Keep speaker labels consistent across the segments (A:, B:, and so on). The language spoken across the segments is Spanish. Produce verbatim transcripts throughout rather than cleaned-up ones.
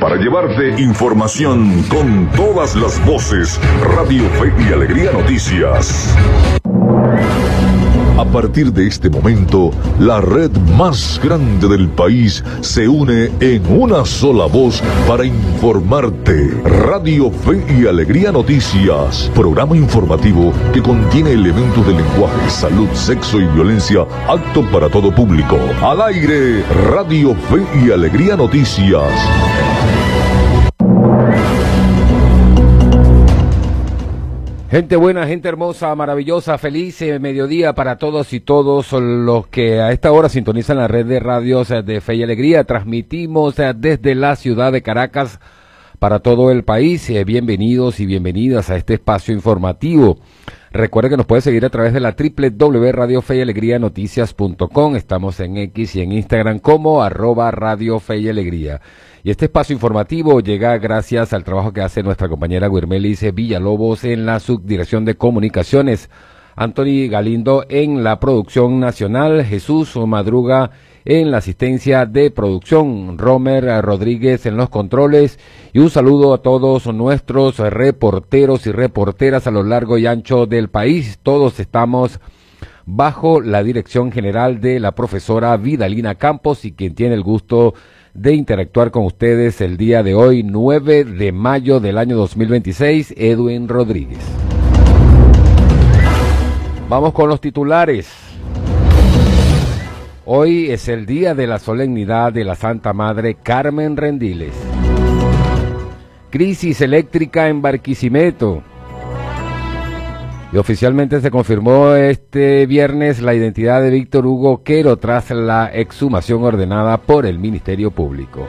A: para llevarte información con todas las voces. Radio Fe y Alegría Noticias. A partir de este momento, la red más grande del país se une en una sola voz para informarte. Radio Fe y Alegría Noticias, programa informativo que contiene elementos de lenguaje, salud, sexo y violencia, apto para todo público. Al aire, Radio Fe y Alegría Noticias.
B: Gente buena, gente hermosa, maravillosa, feliz eh, mediodía para todos y todos los que a esta hora sintonizan la red de radios eh, de Fe y Alegría. Transmitimos eh, desde la ciudad de Caracas para todo el país. Eh, bienvenidos y bienvenidas a este espacio informativo. Recuerde que nos puede seguir a través de la doble u doble u doble u punto radio fe y alegría noticias punto com. Estamos en X y en Instagram como arroba Radio Fe y Alegría. Y este espacio informativo llega gracias al trabajo que hace nuestra compañera Guirmelis Villalobos en la subdirección de comunicaciones, Anthony Galindo en la producción nacional, Jesús Madruga en la asistencia de producción, Romer Rodríguez en los controles, y un saludo a todos nuestros reporteros y reporteras a lo largo y ancho del país. Todos estamos bajo la dirección general de la profesora Vidalina Campos, y quien tiene el gusto de interactuar con ustedes el día de hoy, nueve de mayo del año dos mil veintiséis, Edwin Rodríguez. Vamos con los titulares. Hoy es el día de la solemnidad de la Santa Madre Carmen Rendiles. Crisis eléctrica en Barquisimeto. Y oficialmente se confirmó este viernes la identidad de Víctor Hugo Quero tras la exhumación ordenada por el Ministerio Público.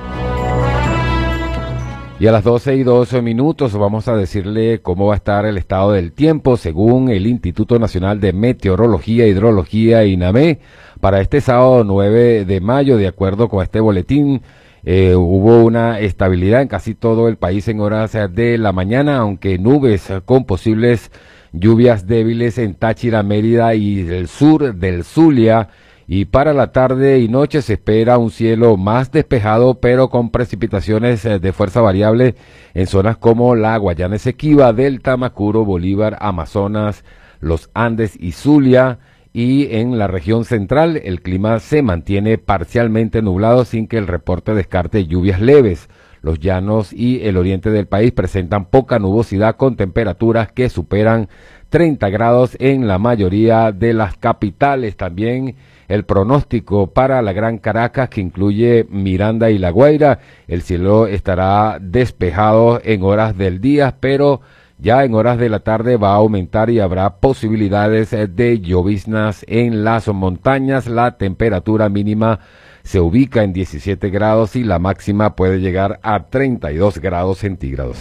B: Y a las doce y doce minutos vamos a decirle cómo va a estar el estado del tiempo según el Instituto Nacional de Meteorología e Hidrología, INAME, para este sábado nueve de mayo. De acuerdo con este boletín, eh, hubo una estabilidad en casi todo el país en horas de la mañana, aunque nubes con posibles lluvias débiles en Táchira, Mérida y del sur del Zulia. Y para la tarde y noche se espera un cielo más despejado, pero con precipitaciones de fuerza variable en zonas como la Guayana Esequiba, Delta, Macuro, Bolívar, Amazonas, los Andes y Zulia. Y en la región central el clima se mantiene parcialmente nublado sin que el reporte descarte lluvias leves. Los llanos y el oriente del país presentan poca nubosidad con temperaturas que superan treinta grados en la mayoría de las capitales. También el pronóstico para la Gran Caracas, que incluye Miranda y La Guaira: el cielo estará despejado en horas del día, pero ya en horas de la tarde va a aumentar y habrá posibilidades de lloviznas en las montañas. La temperatura mínima se ubica en diecisiete grados y la máxima puede llegar a treinta y dos grados centígrados.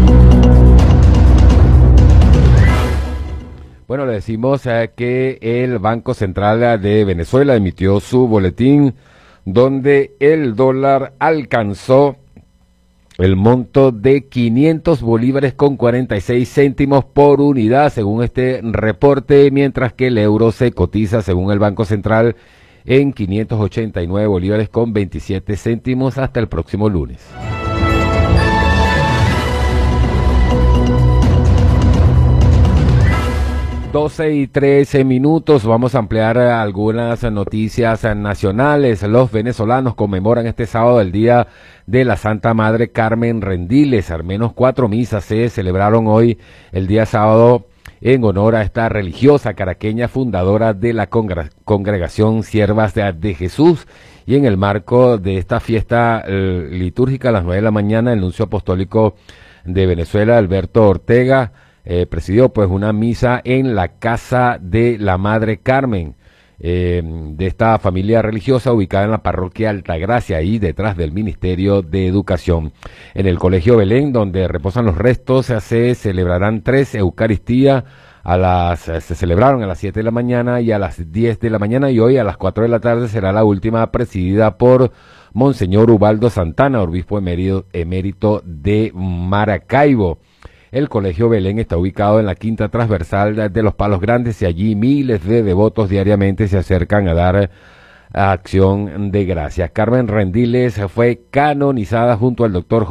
B: Bueno, le decimos eh, que el Banco Central de Venezuela emitió su boletín donde el dólar alcanzó el monto de quinientos bolívares con cuarenta y seis céntimos por unidad, según este reporte, mientras que el euro se cotiza, según el Banco Central, en quinientos ochenta y nueve bolívares con veintisiete céntimos hasta el próximo lunes. doce y trece minutos, vamos a ampliar algunas noticias nacionales. Los venezolanos conmemoran este sábado el Día de la Santa Madre Carmen Rendiles. Al menos cuatro misas se celebraron hoy, el día sábado, en honor a esta religiosa caraqueña fundadora de la congre- congregación Siervas de, de Jesús. Y en el marco de esta fiesta eh, litúrgica, a las nueve de la mañana, el nuncio apostólico de Venezuela, Alberto Ortega, eh, presidió pues una misa en la casa de la Madre Carmen, eh, de esta familia religiosa ubicada en la parroquia Altagracia, ahí detrás del Ministerio de Educación. En el Colegio Belén, donde reposan los restos, se celebrarán tres Eucaristías. A las, se celebraron a las siete de la mañana y a las diez de la mañana, y hoy a las cuatro de la tarde será la última, presidida por Monseñor Ubaldo Santana, obispo emérito, emérito de Maracaibo. El Colegio Belén está ubicado en la quinta transversal de los Palos Grandes, y allí miles de devotos diariamente se acercan a dar acción de gracias. Carmen Rendiles fue canonizada junto al doctor